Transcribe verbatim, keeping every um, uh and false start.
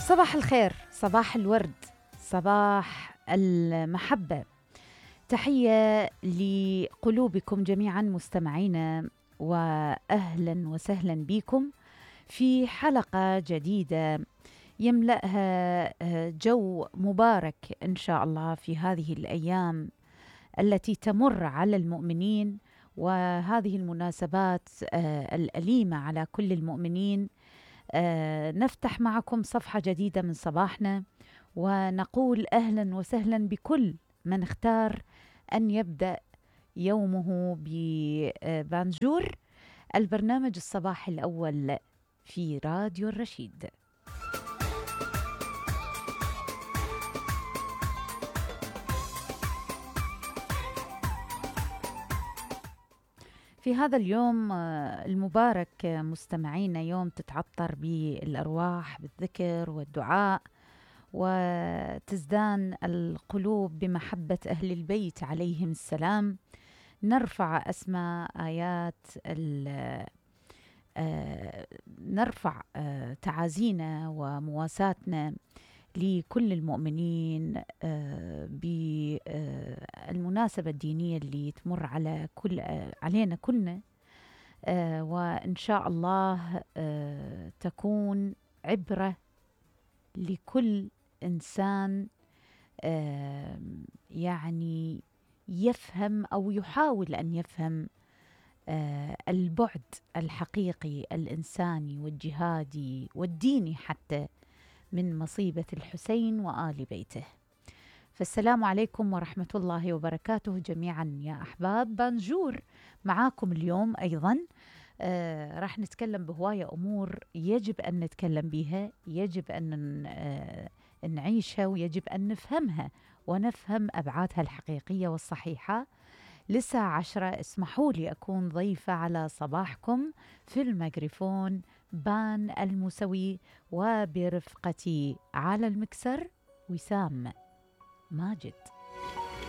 صباح الخير، صباح الورد، صباح المحبة. تحية لقلوبكم جميعا مستمعينا، وأهلا وسهلا بكم في حلقة جديدة يملأها جو مبارك إن شاء الله في هذه الأيام التي تمر على المؤمنين، وهذه المناسبات الأليمة على كل المؤمنين. آه، نفتح معكم صفحة جديدة من صباحنا، ونقول أهلا وسهلا بكل من اختار أن يبدأ يومه ببانجور، البرنامج الصباحي الأول في راديو الرشيد. في هذا اليوم المبارك مستمعينا، يوم تتعطر بالأرواح بالذكر والدعاء، وتزدان القلوب بمحبة أهل البيت عليهم السلام. نرفع أسماء آيات نرفع تعازينا ومواساتنا لكل المؤمنين بالمناسبة الدينية اللي تمر على كل علينا كلنا، وإن شاء الله تكون عبرة لكل إنسان يعني يفهم أو يحاول أن يفهم البعد الحقيقي الإنساني والجهادي والديني حتى من مصيبة الحسين وآل بيته. فالسلام عليكم ورحمة الله وبركاته جميعا يا أحباب. بانجور معاكم اليوم أيضا. آه راح نتكلم بهواية أمور يجب أن نتكلم بها، يجب أن آه نعيشها، ويجب أن نفهمها ونفهم أبعادها الحقيقية والصحيحة. للساعة عشرة اسمحوا لي أكون ضيفة على صباحكم في الميكروفون بان الموسوي، وبرفقتي على المكسر وسام ماجد.